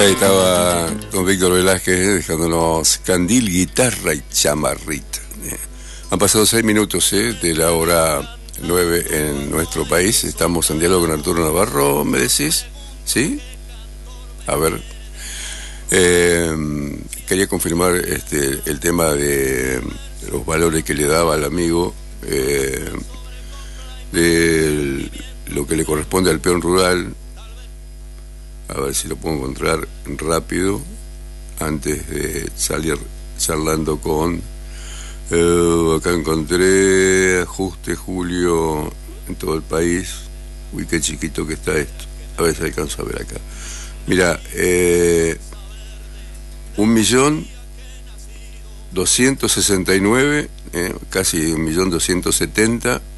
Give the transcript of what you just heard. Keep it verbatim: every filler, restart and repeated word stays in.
Ahí estaba con Víctor Velázquez dejándonos candil, guitarra y chamarrita. Eh, han pasado seis minutos eh, de la hora nueve en nuestro país. Estamos en diálogo con Arturo Navarro, ¿me decís? ¿Sí? A ver. Eh, quería confirmar este, el tema de los valores que le daba al amigo, eh, de lo que le corresponde al peón rural. A ver si lo puedo encontrar rápido antes de salir charlando con eh, acá encontré ajuste Julio en todo el país. Uy, qué chiquito que está esto. A ver si alcanzo a ver acá. Mira, eh, un millón doscientos sesenta y nueve, eh, casi un millón doscientos setenta